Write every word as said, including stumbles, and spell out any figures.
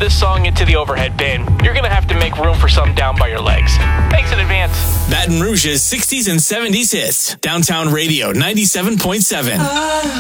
this song into the overhead bin, you're going to have to make room for some down by your legs. Thanks in advance. Baton Rouge's sixties and seventies hits. Downtown Radio ninety-seven point seven.